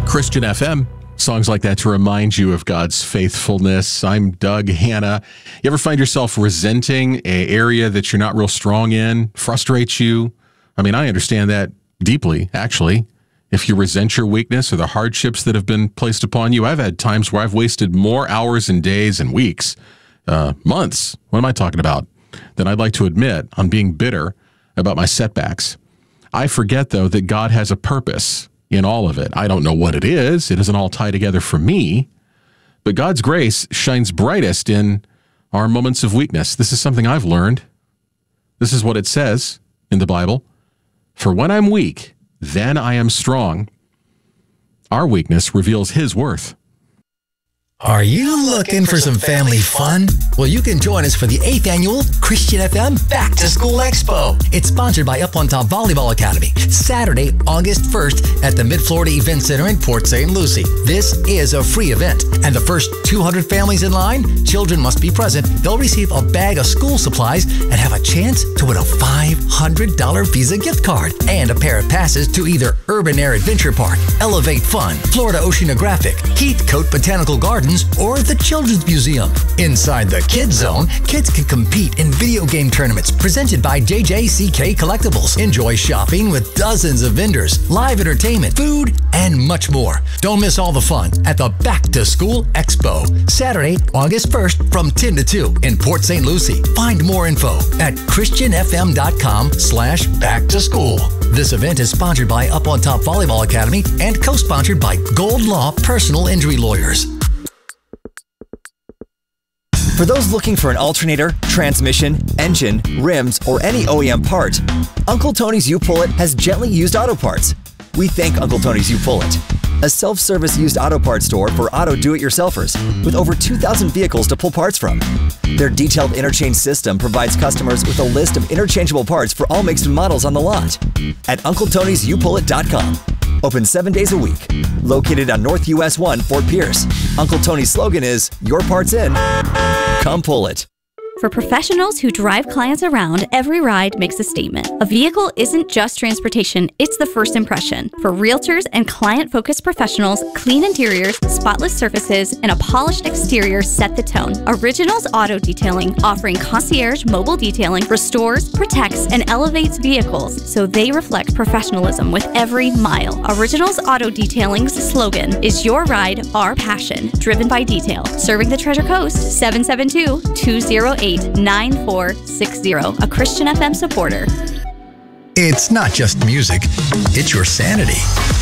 Christian FM. Songs like that to remind you of God's faithfulness. I'm Doug Hanna. You ever find yourself resenting an area that you're not real strong in, frustrates you? I mean, I understand that deeply, actually. If you resent your weakness or the hardships that have been placed upon you, I've had times where I've wasted more hours and days and weeks, months, what am I talking about, than I'd like to admit on being bitter about my setbacks. I forget, though, that God has a purpose in all of it. I don't know what it is. It doesn't all tie together for me. But God's grace shines brightest in our moments of weakness. This is something I've learned. This is what it says in the Bible. For when I'm weak, then I am strong. Our weakness reveals His worth. Are you looking for some family fun? Well, you can join us for the 8th annual Christian FM Back to School Expo. It's sponsored by Up on Top Volleyball Academy. Saturday, August 1st at the Mid-Florida Event Center in Port St. Lucie. This is a free event, and the first 200 families in line, children must be present. They'll receive a bag of school supplies and have a chance to win a $500 Visa gift card and a pair of passes to either Urban Air Adventure Park, Elevate Fun, Florida Oceanographic, Heathcote Botanical Gardens, or the Children's Museum. Inside the Kids Zone, kids can compete in video game tournaments presented by JJCK Collectibles. Enjoy shopping with dozens of vendors, live entertainment, food, and much more. Don't miss all the fun at the Back to School Expo, Saturday, August 1st from 10 to 2 in Port St. Lucie. Find more info at christianfm.com/backtoschool. This event is sponsored by Up on Top Volleyball Academy and co-sponsored by Gold Law Personal Injury Lawyers. For those looking for an alternator, transmission, engine, rims, or any OEM part, Uncle Tony's U-Pull-It has gently used auto parts. We thank Uncle Tony's U-Pull-It, a self-service used auto parts store for auto do-it-yourselfers with over 2,000 vehicles to pull parts from. Their detailed interchange system provides customers with a list of interchangeable parts for all makes and models on the lot at UncleTony'sUPullIt.com. Open 7 days a week. Located on North US 1, Fort Pierce. Uncle Tony's slogan is, your part's in. Come pull it. For professionals who drive clients around, every ride makes a statement. A vehicle isn't just transportation, it's the first impression. For realtors and client-focused professionals, clean interiors, spotless surfaces, and a polished exterior set the tone. Originals Auto Detailing, offering concierge mobile detailing, restores, protects, and elevates vehicles so they reflect professionalism with every mile. Originals Auto Detailing's slogan is your ride, our passion, driven by detail. Serving the Treasure Coast, 772-208-9460, a Christian FM supporter. It's not just music, it's your sanity.